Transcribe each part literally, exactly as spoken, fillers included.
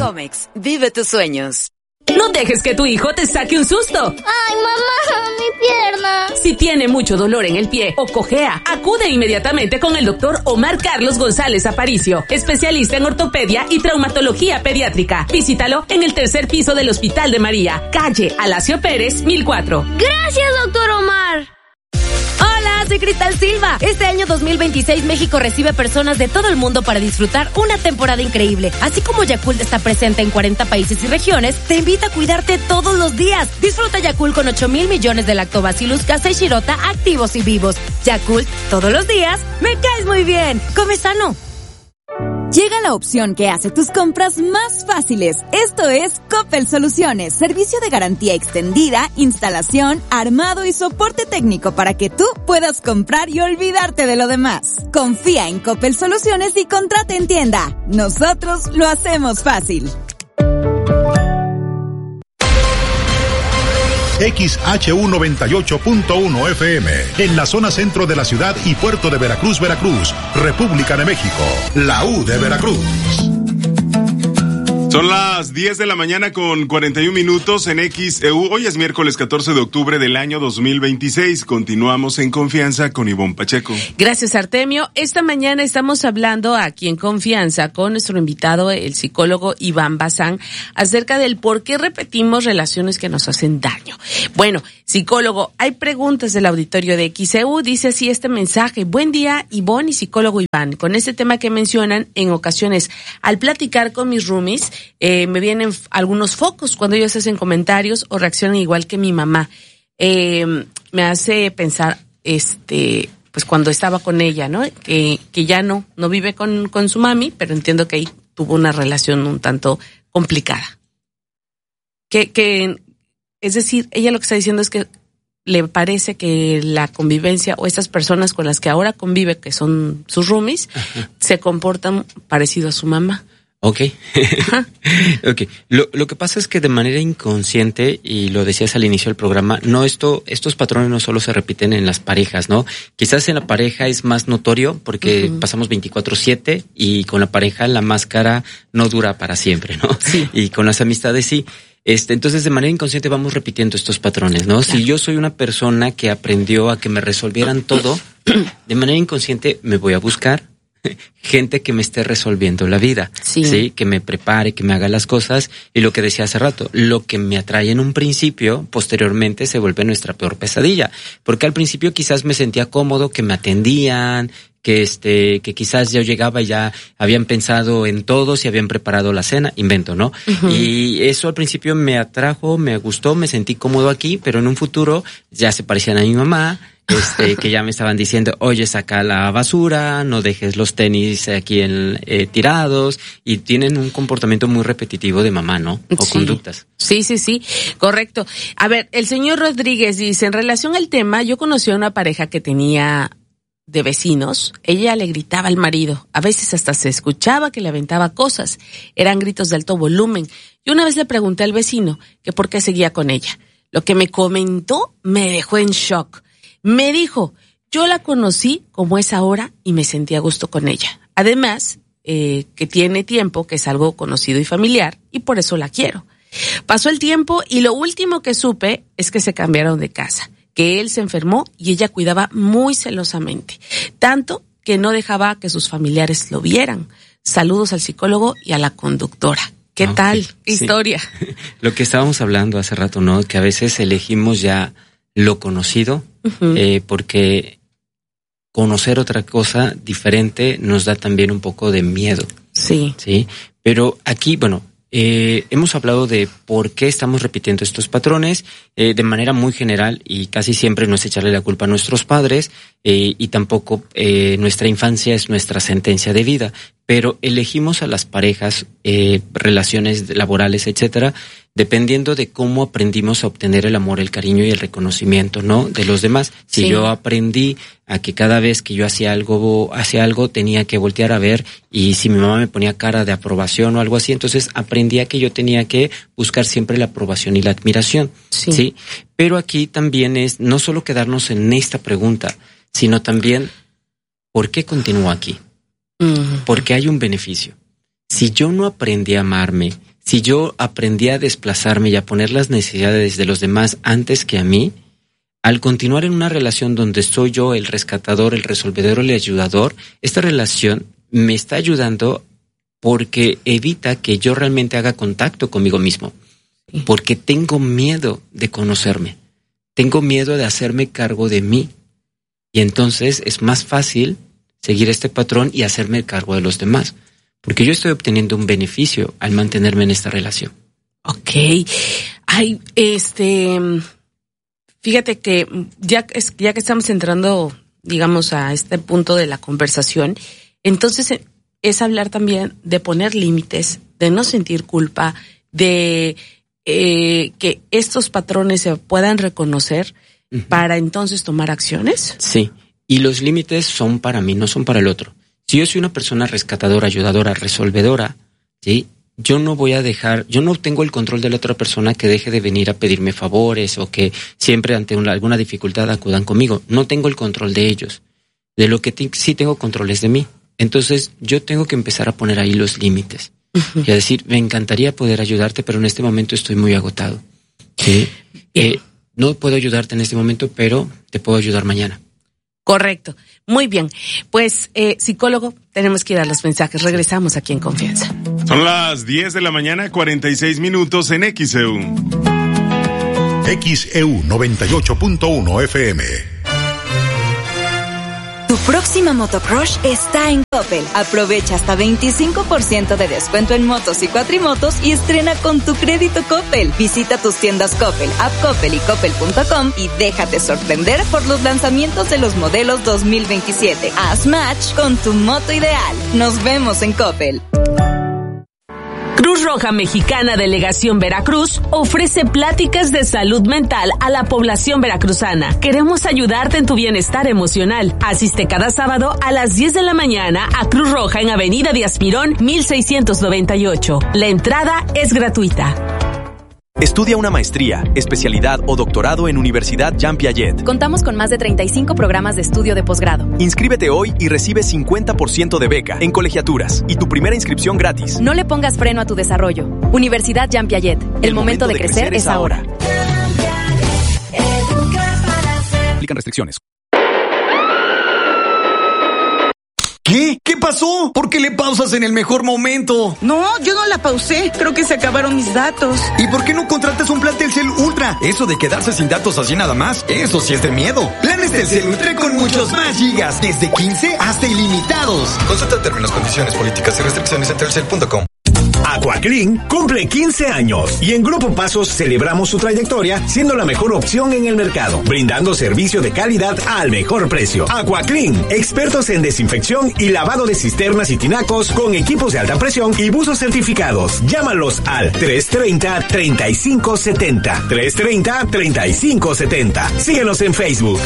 Comex, vive tus sueños. No dejes que tu hijo te saque un susto. ¡Ay, mamá! ¡Mi pierna! Si tiene mucho dolor en el pie o cojea, acude inmediatamente con el doctor Omar Carlos González Aparicio, especialista en ortopedia y traumatología pediátrica. Visítalo en el tercer piso del Hospital de María, calle Alacio Pérez, mil cuatro. ¡Gracias, doctor Omar! Hola, soy Cristal Silva. Este año dos mil veintiséis México recibe personas de todo el mundo para disfrutar una temporada increíble. Así como Yakult está presente en cuarenta países y regiones, te invita a cuidarte todos los días. Disfruta Yakult con ocho mil millones de Lactobacillus casei shirota activos y vivos. Yakult, todos los días, me caes muy bien. Come sano. Llega la opción que hace tus compras más fáciles. Esto es Coppel Soluciones, servicio de garantía extendida, instalación, armado y soporte técnico para que tú puedas comprar y olvidarte de lo demás. Confía en Coppel Soluciones y contrata en tienda. Nosotros lo hacemos fácil. X H U noventa y ocho punto uno F M, en la zona centro de la ciudad y puerto de Veracruz, Veracruz, República de México, la U de Veracruz. Son las diez de la mañana con cuarenta y un minutos en X E U. Hoy es miércoles catorce de octubre del año dos mil veintiséis. Continuamos en Confianza con Ivonne Pacheco. Gracias, Artemio. Esta mañana estamos hablando aquí en Confianza con nuestro invitado, el psicólogo Iván Bazán, acerca del por qué repetimos relaciones que nos hacen daño. Bueno, psicólogo, hay preguntas del auditorio de X E U. Dice así este mensaje: buen día, Ivonne y psicólogo Iván. Con este tema que mencionan, en ocasiones, al platicar con mis roomies, Eh, me vienen algunos focos cuando ellos hacen comentarios o reaccionan igual que mi mamá. Eh, me hace pensar, este, pues cuando estaba con ella, ¿no? Que, que ya no, no vive con, con su mami, pero entiendo que ahí tuvo una relación un tanto complicada. Que, que, es decir, ella lo que está diciendo es que le parece que la convivencia o estas personas con las que ahora convive, que son sus roomies, ajá, se comportan parecido a su mamá. Ok. okay. Lo, lo que pasa es que de manera inconsciente, y lo decías al inicio del programa, no esto, estos patrones no solo se repiten en las parejas, ¿no? Quizás en la pareja es más notorio porque uh-huh. pasamos veinticuatro siete y con la pareja la máscara no dura para siempre, ¿no? Sí. Y con las amistades sí. Este, entonces de manera inconsciente vamos repitiendo estos patrones, ¿no? Claro. Si yo soy una persona que aprendió a que me resolvieran todo, de manera inconsciente me voy a buscar gente que me esté resolviendo la vida, sí. sí, que me prepare, que me haga las cosas, y lo que decía hace rato, lo que me atrae en un principio, posteriormente se vuelve nuestra peor pesadilla, porque al principio quizás me sentía cómodo, que me atendían, que este, que quizás yo llegaba y ya habían pensado en todos y habían preparado la cena, invento, ¿no? Uh-huh. Y eso al principio me atrajo, me gustó, me sentí cómodo aquí, pero en un futuro ya se parecían a mi mamá. Este, que ya me estaban diciendo, oye, saca la basura, no dejes los tenis aquí en, eh, tirados, y tienen un comportamiento muy repetitivo de mamá, ¿no? O sí. conductas. Sí, sí, sí, correcto. A ver, el señor Rodríguez dice, en relación al tema, yo conocí a una pareja que tenía de vecinos, ella le gritaba al marido, a veces hasta se escuchaba que le aventaba cosas, eran gritos de alto volumen. Y una vez le pregunté al vecino que por qué seguía con ella. Lo que me comentó me dejó en shock. Me dijo, yo la conocí como es ahora y me sentí a gusto con ella. Además, eh, que tiene tiempo, que es algo conocido y familiar, y por eso la quiero. Pasó el tiempo y lo último que supe es que se cambiaron de casa, que él se enfermó y ella cuidaba muy celosamente, tanto que no dejaba que sus familiares lo vieran. Saludos al psicólogo y a la conductora. ¿Qué okay. tal? ¿Qué sí. historia? Lo que estábamos hablando hace rato, ¿no? Que a veces elegimos ya lo conocido, uh-huh. eh, porque conocer otra cosa diferente nos da también un poco de miedo. Sí. Sí. Pero aquí, bueno, eh, hemos hablado de por qué estamos repitiendo estos patrones, eh, de manera muy general, y casi siempre no es echarle la culpa a nuestros padres, eh, y tampoco eh, nuestra infancia es nuestra sentencia de vida. Pero elegimos a las parejas, eh, relaciones laborales, etcétera, dependiendo de cómo aprendimos a obtener el amor, el cariño y el reconocimiento, ¿no? De los demás. Si sí. yo aprendí a que cada vez que yo hacía algo, hacía algo, tenía que voltear a ver, y si mi mamá me ponía cara de aprobación o algo así, entonces aprendí a que yo tenía que buscar siempre la aprobación y la admiración. Sí. ¿sí? Pero aquí también es no solo quedarnos en esta pregunta, sino también, ¿por qué continúo aquí? Uh-huh. Porque hay un beneficio. Si yo no aprendí a amarme, Si yo aprendí a desplazarme y a poner las necesidades de los demás antes que a mí, al continuar en una relación donde soy yo el rescatador, el resolvedor, el ayudador, esta relación me está ayudando porque evita que yo realmente haga contacto conmigo mismo. Porque tengo miedo de conocerme. Tengo miedo de hacerme cargo de mí. Y entonces es más fácil seguir este patrón y hacerme cargo de los demás. Porque yo estoy obteniendo un beneficio al mantenerme en esta relación. Ok. Ay, este... Fíjate que ya, ya que estamos entrando, digamos, a este punto de la conversación, entonces es hablar también de poner límites, de no sentir culpa, de eh, que estos patrones se puedan reconocer uh-huh. para entonces tomar acciones. Sí, y los límites son para mí, no son para el otro. Si yo soy una persona rescatadora, ayudadora, resolvedora, ¿sí? Yo no voy a dejar, yo no tengo el control de la otra persona que deje de venir a pedirme favores o que siempre ante una, alguna dificultad acudan conmigo. No tengo el control de ellos. De lo que t- sí tengo control es de mí. Entonces yo tengo que empezar a poner ahí los límites. Uh-huh. Y a decir, me encantaría poder ayudarte, pero en este momento estoy muy agotado. ¿Sí? Eh, no puedo ayudarte en este momento, pero te puedo ayudar mañana. Correcto. Muy bien. Pues, eh, psicólogo, tenemos que ir a los mensajes. Regresamos aquí en Confianza. Son las diez de la mañana, cuarenta y seis minutos en X E U. X E U noventa y ocho punto uno F M. Tu próxima motocross está en Coppel. Aprovecha hasta veinticinco por ciento de descuento en motos y cuatrimotos y estrena con tu crédito Coppel. Visita tus tiendas Coppel, App Coppel y Coppel punto com y déjate sorprender por los lanzamientos de los modelos dos mil veintisiete. Haz match con tu moto ideal. Nos vemos en Coppel. Cruz Roja Mexicana Delegación Veracruz ofrece pláticas de salud mental a la población veracruzana. Queremos ayudarte en tu bienestar emocional. Asiste cada sábado a las diez de la mañana a Cruz Roja en Avenida Díaz Mirón, mil seiscientos noventa y ocho. La entrada es gratuita. Estudia una maestría, especialidad o doctorado en Universidad Jean Piaget. Contamos con más de treinta y cinco programas de estudio de posgrado. Inscríbete hoy y recibe cincuenta por ciento de beca en colegiaturas y tu primera inscripción gratis. No le pongas freno a tu desarrollo. Universidad Jean Piaget. El, El momento, momento de, de crecer, crecer es ahora. Aplican restricciones. ¿Qué? ¿Qué pasó? ¿Por qué le pausas en el mejor momento? No, yo no la pausé. Creo que se acabaron mis datos. ¿Y por qué no contratas un plan Telcel Ultra? Eso de quedarse sin datos así nada más, eso sí es de miedo. Planes Telcel Ultra con muchos más gigas, desde quince hasta ilimitados. Consulta términos, condiciones, políticas y restricciones en telcel punto com. Aquaclean cumple quince años y en Grupo Pasos celebramos su trayectoria siendo la mejor opción en el mercado, brindando servicio de calidad al mejor precio. Aquaclean, expertos en desinfección y lavado de cisternas y tinacos con equipos de alta presión y buzos certificados. Llámalos al tres treinta, treinta y cinco setenta. tres treinta, treinta y cinco setenta. Síguenos en Facebook.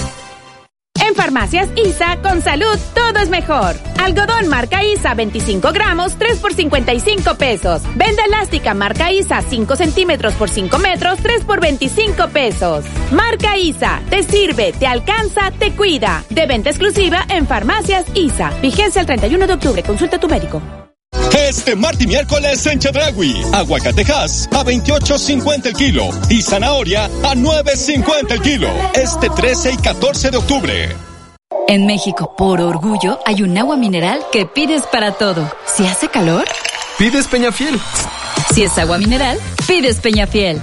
En Farmacias ISA, con salud, todo es mejor. Algodón marca ISA, veinticinco gramos, tres por cincuenta y cinco pesos. Venda elástica marca ISA, cinco centímetros por cinco metros, tres por veinticinco pesos. Marca ISA, te sirve, te alcanza, te cuida. De venta exclusiva en Farmacias ISA. Vigencia el treinta y uno de octubre, consulta a tu médico. Este martes y miércoles en Chedraui, aguacatejas a veintiocho cincuenta el kilo y zanahoria a nueve cincuenta el kilo. Este trece y catorce de octubre. En México, por orgullo, hay un agua mineral que pides para todo. Si hace calor, pides Peñafiel. Si es agua mineral, pides Peñafiel.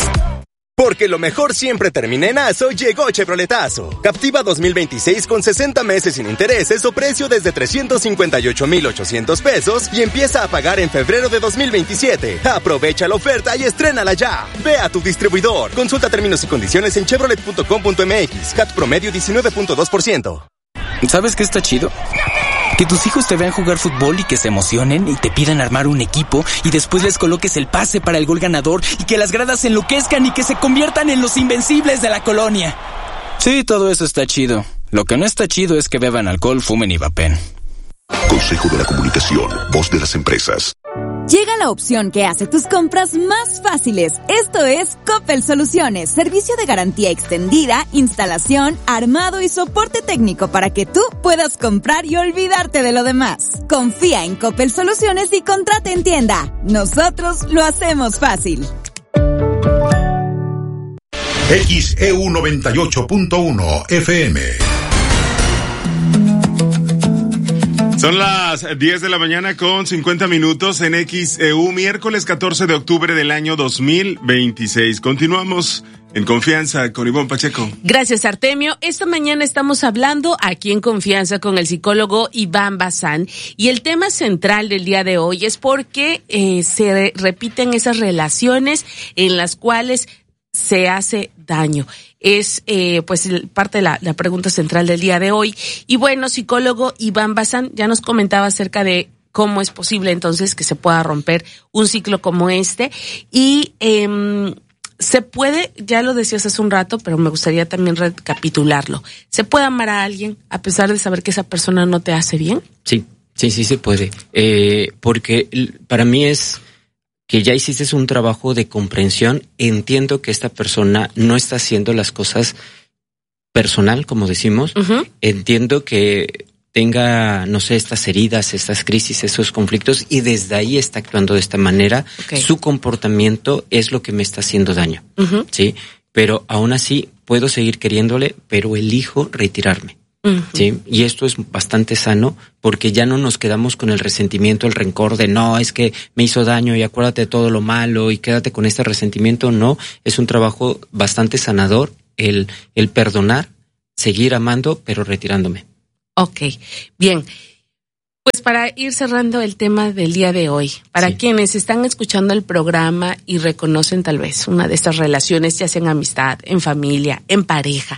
Porque lo mejor siempre termina en Aso, llegó Chevroletazo. Captiva dos mil veintiséis con sesenta meses sin intereses o precio desde trescientos cincuenta y ocho mil ochocientos pesos y empieza a pagar en febrero de dos mil veintisiete. Aprovecha la oferta y estrénala ya. Ve a tu distribuidor. Consulta términos y condiciones en chevrolet punto com punto m x. C A T promedio diecinueve punto dos por ciento. ¿Sabes qué está chido? Que tus hijos te vean jugar fútbol y que se emocionen y te pidan armar un equipo y después les coloques el pase para el gol ganador y que las gradas se enloquezcan y que se conviertan en los invencibles de la colonia. Sí, todo eso está chido. Lo que no está chido es que beban alcohol, fumen y vapen. Consejo de la Comunicación, voz de las empresas. Llega la opción que hace tus compras más fáciles. Esto es Coppel Soluciones, servicio de garantía extendida, instalación, armado y soporte técnico para que tú puedas comprar y olvidarte de lo demás. Confía en Coppel Soluciones y contrata en tienda. Nosotros lo hacemos fácil. X E U noventa y ocho punto uno F M. Son las diez de la mañana con cincuenta minutos en X E U, miércoles catorce de octubre del año dos mil veintiséis. Continuamos en Confianza con Ivonne Pacheco. Gracias, Artemio. Esta mañana estamos hablando aquí en Confianza con el psicólogo Iván Bazán, y el tema central del día de hoy es por qué eh, se repiten esas relaciones en las cuales se hace daño. Es eh, pues parte de la, la pregunta central del día de hoy. Y bueno, psicólogo Iván Bazán ya nos comentaba acerca de cómo es posible entonces que se pueda romper un ciclo como este. Y eh, se puede, ya lo decías hace un rato, pero me gustaría también recapitularlo. ¿Se puede amar a alguien a pesar de saber que esa persona no te hace bien? Sí, sí, sí se puede. Eh, porque para mí es que ya hiciste un trabajo de comprensión. Entiendo que esta persona no está haciendo las cosas personal, como decimos. Uh-huh. Entiendo que tenga, no sé, estas heridas, estas crisis, esos conflictos, y desde ahí está actuando de esta manera. Okay. Su comportamiento es lo que me está haciendo daño. Uh-huh. ¿Sí? Pero aún así puedo seguir queriéndole, pero elijo retirarme. Uh-huh. Sí, y esto es bastante sano porque ya no nos quedamos con el resentimiento, el rencor de no, es que me hizo daño y acuérdate de todo lo malo y quédate con este resentimiento. No, es un trabajo bastante sanador el, el perdonar, seguir amando, pero retirándome. Ok, bien. Pues para ir cerrando el tema del día de hoy, para sí. quienes están escuchando el programa y reconocen tal vez una de estas relaciones, ya sea en amistad, en familia, en pareja,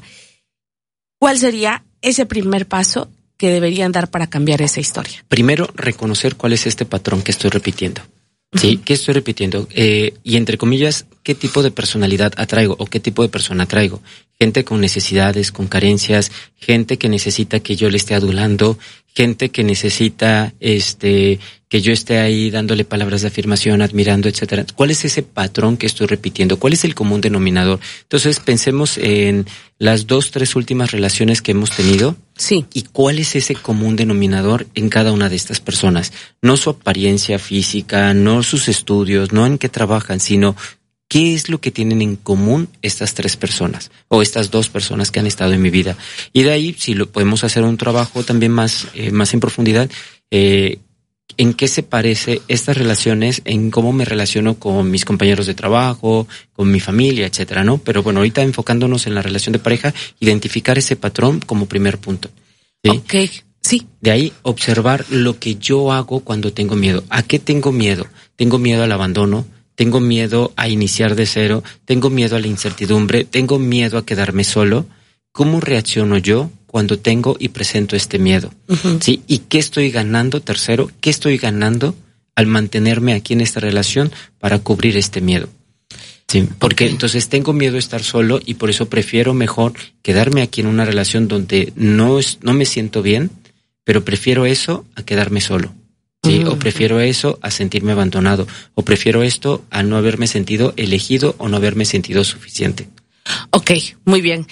¿cuál sería ese primer paso que deberían dar para cambiar esa historia? Primero, reconocer cuál es este patrón que estoy repitiendo. ¿Sí? ¿Qué estoy repitiendo? Eh, y entre comillas, ¿qué tipo de personalidad atraigo o qué tipo de persona atraigo? Gente con necesidades, con carencias, gente que necesita que yo le esté adulando, gente que necesita este que yo esté ahí dándole palabras de afirmación, admirando, etcétera. ¿Cuál es ese patrón que estoy repitiendo? ¿Cuál es el común denominador? Entonces, pensemos en las dos, tres últimas relaciones que hemos tenido. Sí. ¿Y cuál es ese común denominador en cada una de estas personas? No su apariencia física, no sus estudios, no en qué trabajan, sino ¿qué es lo que tienen en común estas tres personas o estas dos personas que han estado en mi vida? Y de ahí, si lo podemos hacer un trabajo también más, eh, más en profundidad, eh, ¿en qué se parece estas relaciones, en cómo me relaciono con mis compañeros de trabajo, con mi familia, etcétera, ¿no? Pero bueno, ahorita enfocándonos en la relación de pareja, identificar ese patrón como primer punto. ¿Sí? Ok, sí. De ahí, observar lo que yo hago cuando tengo miedo. ¿A qué tengo miedo? Tengo miedo al abandono, tengo miedo a iniciar de cero, tengo miedo a la incertidumbre, tengo miedo a quedarme solo. ¿Cómo reacciono yo cuando tengo y presento este miedo? Uh-huh. ¿Sí? ¿Y qué estoy ganando? Tercero, ¿qué estoy ganando al mantenerme aquí en esta relación para cubrir este miedo? Sí, porque okay. entonces tengo miedo a estar solo y por eso prefiero mejor quedarme aquí en una relación donde no es, no me siento bien, pero prefiero eso a quedarme solo. Sí, uh-huh. O prefiero eso a sentirme abandonado, o prefiero esto a no haberme sentido elegido o no haberme sentido suficiente. Ok, muy bien.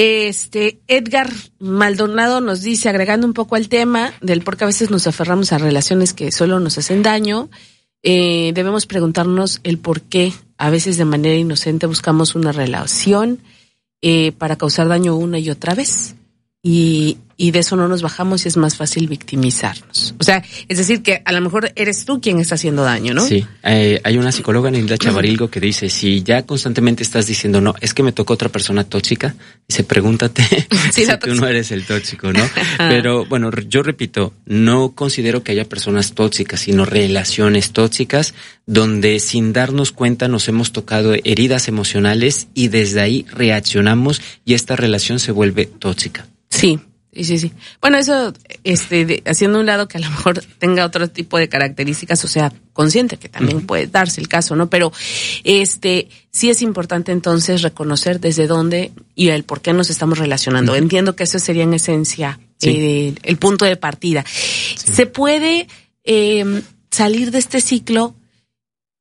Este, Edgar Maldonado nos dice, agregando un poco al tema del por qué a veces nos aferramos a relaciones que solo nos hacen daño, eh, debemos preguntarnos el por qué a veces de manera inocente buscamos una relación eh, para causar daño una y otra vez. Y, y de eso no nos bajamos y es más fácil victimizarnos. O sea, es decir que a lo mejor eres tú quien está haciendo daño, ¿no? Sí, eh, hay una psicóloga, Nilda Chavarilgo, que dice, si ya constantemente estás diciendo, no, es que me tocó otra persona tóxica, dice, pregúntate sí, si tú no eres el tóxico, ¿no? Pero bueno, yo repito, no considero que haya personas tóxicas, sino relaciones tóxicas, donde sin darnos cuenta nos hemos tocado heridas emocionales y desde ahí reaccionamos y esta relación se vuelve tóxica. Sí, sí, sí, sí. Bueno, eso, este, de, haciendo un lado que a lo mejor tenga otro tipo de características, o sea, consciente, que también uh-huh. puede darse el caso, ¿no? Pero, este, sí es importante entonces reconocer desde dónde y el por qué nos estamos relacionando. Uh-huh. Entiendo que eso sería en esencia sí. eh, el punto de partida. Sí. Se puede eh, salir de este ciclo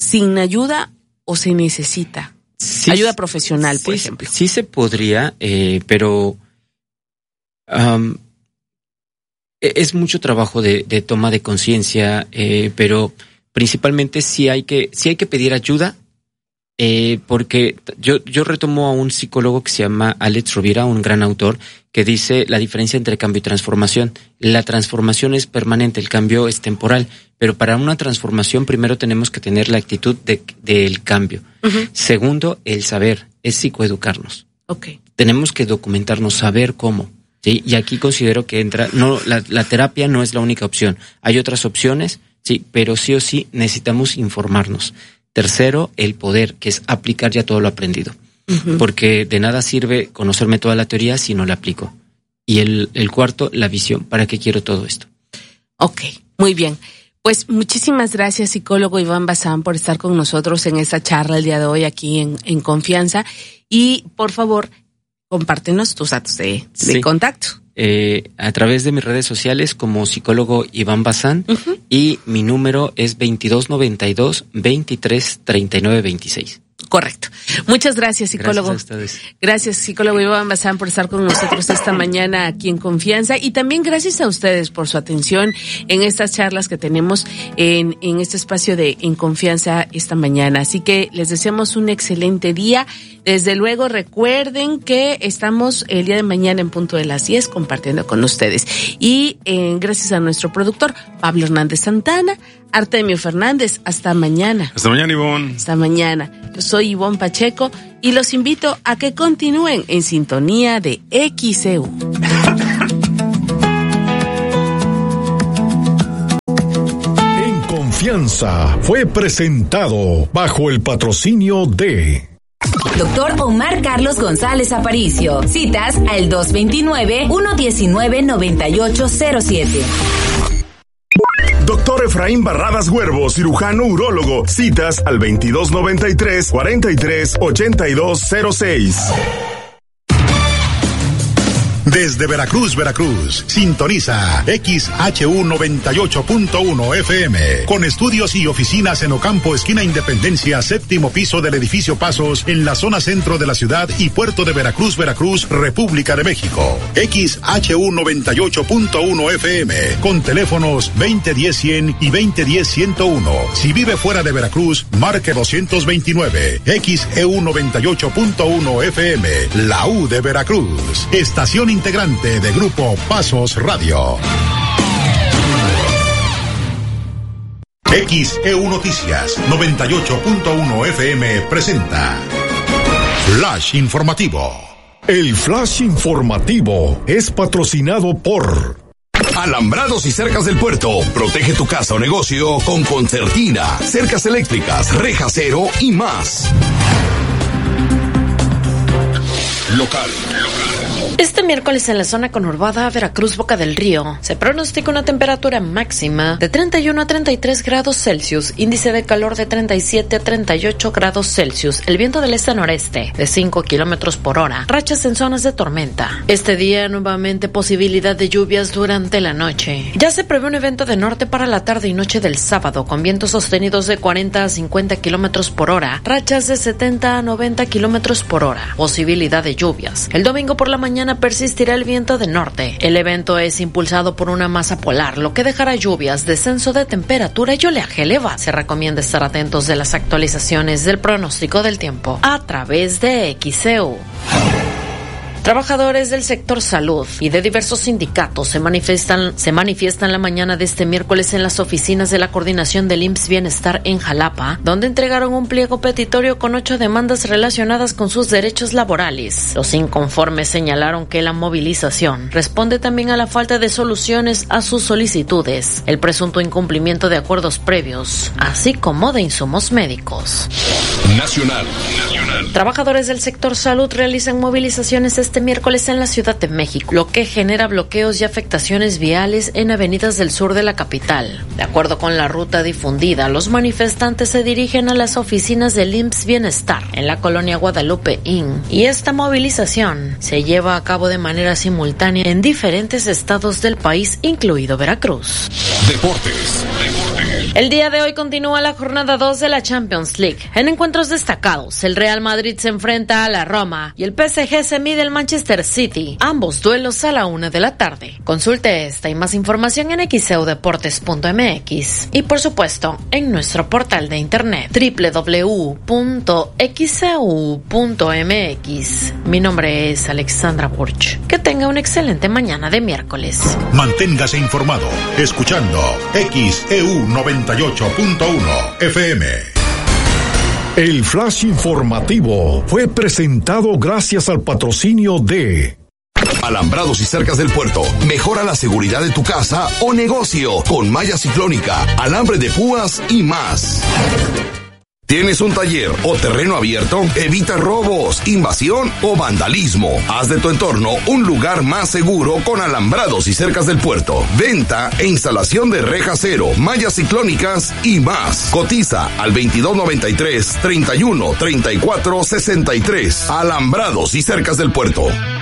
sin ayuda o se necesita sí, ayuda profesional, por sí, ejemplo? Sí se podría, eh, pero um, es mucho trabajo de, de toma de conciencia, eh, pero principalmente sí hay que, sí hay que pedir ayuda, eh, porque yo, yo retomo a un psicólogo que se llama Alex Rovira, un gran autor, que dice la diferencia entre cambio y transformación. La transformación es permanente, el cambio es temporal, pero para una transformación primero tenemos que tener la actitud de, del cambio. Uh-huh. Segundo, el saber, es psicoeducarnos. Okay. Tenemos que documentarnos, saber cómo. Sí, y aquí considero que entra, no, la, la terapia no es la única opción. Hay otras opciones, sí, pero sí o sí necesitamos informarnos. Tercero, el poder, que es aplicar ya todo lo aprendido. Uh-huh. Porque de nada sirve conocerme toda la teoría si no la aplico. Y el, el cuarto, la visión. ¿Para qué quiero todo esto? Ok, muy bien. Pues muchísimas gracias, psicólogo Iván Bazán, por estar con nosotros en esta charla el día de hoy aquí en, en Confianza. Y, por favor, compártenos tus datos de, de sí. contacto. Eh, a través de mis redes sociales como psicólogo Iván Bazán, uh-huh. y mi número es veintidós noventa y dos, veintitrés treinta y nueve veintiséis. Correcto. Muchas gracias, psicólogo. Gracias a ustedes. Gracias, psicólogo Iván Bazán, por estar con nosotros esta mañana aquí en Confianza. Y también gracias a ustedes por su atención en estas charlas que tenemos en, en este espacio de En Confianza esta mañana. Así que les deseamos un excelente día. Desde luego, recuerden que estamos el día de mañana en punto de las diez compartiendo con ustedes. Y eh, gracias a nuestro productor, Pablo Hernández Santana, Artemio Fernández. Hasta mañana. Hasta mañana, Ivonne. Hasta mañana. Yo soy Ivonne Pacheco y los invito a que continúen en sintonía de X E U. En Confianza fue presentado bajo el patrocinio de Doctor Omar Carlos González Aparicio. Citas al dos veintinueve, uno diecinueve, noventa y ocho cero siete. Doctor Efraín Barradas Huervo, cirujano urólogo. Citas al veintidós noventa y tres, cuarenta y tres, ochenta y dos cero seis. Desde Veracruz, Veracruz, sintoniza X H U noventa y ocho punto uno F M, con estudios y oficinas en Ocampo, esquina Independencia, séptimo piso del edificio Pasos, en la zona centro de la ciudad y puerto de Veracruz, Veracruz, República de México. X H U noventa y ocho punto uno F M, con teléfonos veinte diez cien y veinte diez ciento uno. Si vive fuera de Veracruz, marque doscientos veintinueve. X E U noventa y ocho punto uno F M, la U de Veracruz. Estación integrante de Grupo Pasos Radio. X E U Noticias noventa y ocho punto uno F M presenta Flash Informativo. El Flash Informativo es patrocinado por Alambrados y cercas del puerto. Protege tu casa o negocio con Concertina, cercas eléctricas, reja cero y más. Local. Este miércoles en la zona conurbada Veracruz Boca del Río se pronostica una temperatura máxima de treinta y uno a treinta y tres grados Celsius, índice de calor de treinta y siete a treinta y ocho grados Celsius, el viento del este-noreste de cinco kilómetros por hora, rachas en zonas de tormenta. Este día nuevamente posibilidad de lluvias durante la noche. Ya se prevé un evento de norte para la tarde y noche del sábado con vientos sostenidos de cuarenta a cincuenta kilómetros por hora, rachas de setenta a noventa kilómetros por hora, posibilidad de lluvias. El domingo por la mañana persistirá el viento de norte. El evento es impulsado por una masa polar, lo que dejará lluvias, descenso de temperatura y oleaje elevado. Se recomienda estar atentos de las actualizaciones del pronóstico del tiempo a través de X E U. Trabajadores del sector salud y de diversos sindicatos se manifiestan, se manifiestan la mañana de este miércoles en las oficinas de la coordinación del I M S S Bienestar en Jalapa, donde entregaron un pliego petitorio con ocho demandas relacionadas con sus derechos laborales. Los inconformes señalaron que la movilización responde también a la falta de soluciones a sus solicitudes, el presunto incumplimiento de acuerdos previos, así como de insumos médicos. Nacional. Nacional. Trabajadores del sector salud realizan movilizaciones este miércoles en la Ciudad de México, lo que genera bloqueos y afectaciones viales en avenidas del sur de la capital. De acuerdo con la ruta difundida, los manifestantes se dirigen a las oficinas del I M S S Bienestar en la colonia Guadalupe Inn, y esta movilización se lleva a cabo de manera simultánea en diferentes estados del país, incluido Veracruz. Deportes. Deportes. El día de hoy continúa la jornada dos de la Champions League. En encuentros destacados, el Real Madrid se enfrenta a la Roma y el P S G se mide al Manchester City. Ambos duelos a la una de la tarde. Consulte esta y más información en x e u deportes punto m x y por supuesto en nuestro portal de internet doble u doble u doble u punto x e u punto m x. Mi nombre es Alexandra Burch. Que tenga una excelente mañana de miércoles. Manténgase informado escuchando X E U noventa y ocho punto uno F M. El flash informativo fue presentado gracias al patrocinio de Alambrados y cercas del puerto. Mejora la seguridad de tu casa o negocio con malla ciclónica, alambre de púas y más. ¿Tienes un taller o terreno abierto? Evita robos, invasión o vandalismo. Haz de tu entorno un lugar más seguro con Alambrados y cercas del puerto. Venta e instalación de rejas cero, mallas ciclónicas y más. Cotiza al veintidós noventa y tres, treinta y uno, treinta y cuatro, sesenta y tres. Alambrados y cercas del puerto.